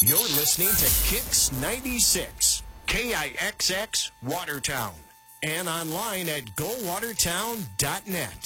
You're listening to Kix 96, KIXX Watertown, and online at gowatertown.net.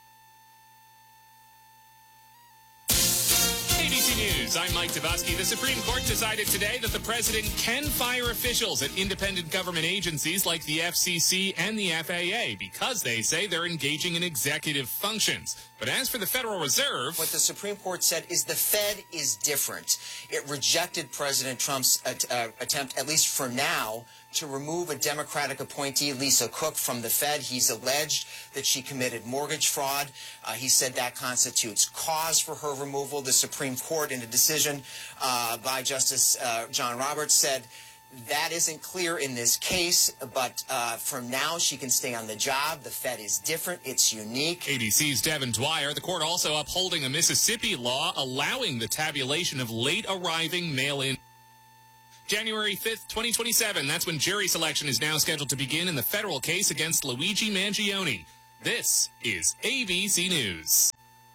ABC News, I'm Mike Tavusky. The Supreme Court decided today that the president can fire officials at independent government agencies like the FCC and the FAA because they say they're engaging in executive functions. But as for the Federal Reserve... What the Supreme Court said is the Fed is different. It rejected President Trump's attempt, at least for now, to remove a Democratic appointee, Lisa Cook, from the Fed. He's alleged that she committed mortgage fraud. He said that constitutes cause for her removal. The Supreme Court, in a decision by Justice John Roberts, said that isn't clear in this case, but from now she can stay on the job. The Fed is different. It's unique. ABC's Devin Dwyer. The court also upholding a Mississippi law allowing the tabulation of late-arriving mail-in. January 5th, 2027. That's when jury selection is now scheduled to begin in the federal case against Luigi Mangione. This is ABC News.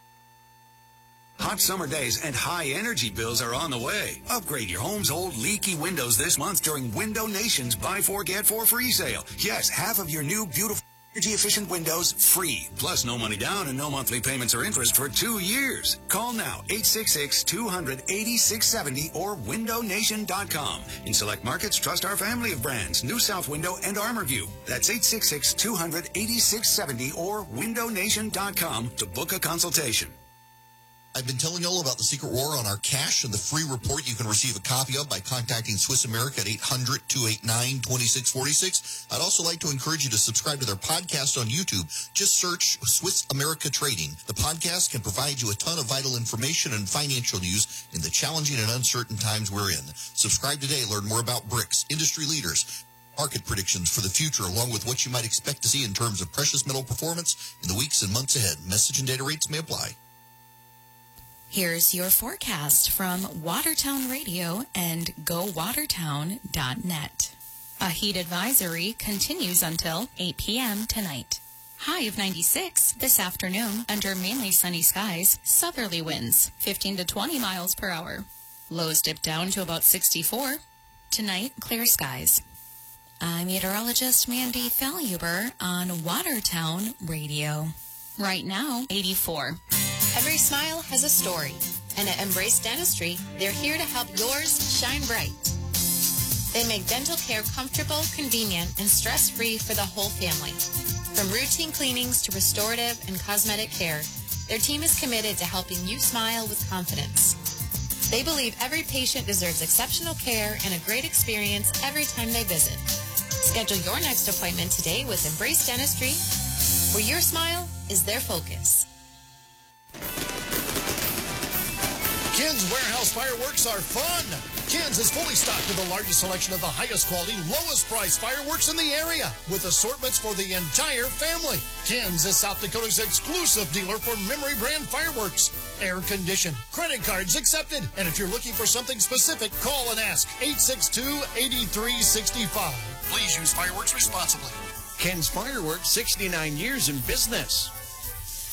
Hot summer days and high energy bills are on the way. Upgrade your home's old leaky windows this month during Window Nation's Buy 4 Get 4 free sale. Yes, half of your new beautiful energy-efficient windows free. Plus no money down and no monthly payments or interest for 2 years. Call now, 866-200-8670 or windownation.com. In select markets, trust our family of brands, New South Window and ArmorView. That's 866-200-8670 or windownation.com to book a consultation. I've been telling you all about the secret war on our cash and the free report you can receive a copy of by contacting Swiss America at 800-289-2646. I'd also like to encourage you to subscribe to their podcast on YouTube. Just search Swiss America Trading. The podcast can provide you a ton of vital information and financial news in the challenging and uncertain times we're in. Subscribe today. Learn more about BRICS, industry leaders, market predictions for the future, along with what you might expect to see in terms of precious metal performance in the weeks and months ahead. Message and data rates may apply. Here's your forecast from Watertown Radio and GoWatertown.net. A heat advisory continues until 8 p.m. tonight. High of 96 this afternoon under mainly sunny skies, southerly winds 15 to 20 miles per hour. Lows dip down to about 64. Tonight, clear skies. I'm meteorologist Mandy Faluber on Watertown Radio. Right now, 84. Every smile has a story, and at Embrace Dentistry, they're here to help yours shine bright. They make dental care comfortable, convenient, and stress-free for the whole family. From routine cleanings to restorative and cosmetic care, their team is committed to helping you smile with confidence. They believe every patient deserves exceptional care and a great experience every time they visit. Schedule your next appointment today with Embrace Dentistry, where your smile is their focus. Ken's Warehouse Fireworks are fun. Ken's is fully stocked with the largest selection of the highest quality, lowest price fireworks in the area, with assortments for the entire family. Ken's is South Dakota's exclusive dealer for memory brand fireworks. Air conditioned, credit cards accepted. And if you're looking for something specific, call and ask 862-8365. Please use fireworks responsibly. Ken's Fireworks, 69 years in business.